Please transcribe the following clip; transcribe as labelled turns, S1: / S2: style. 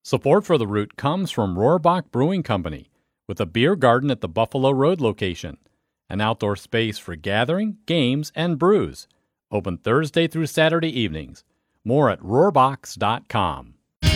S1: Support for the Root comes from Rohrbach Brewing Company, with a beer garden at the Buffalo Road location, an outdoor space for gathering, games, and brews. Open Thursday through Saturday evenings. More at rohrbachs.com.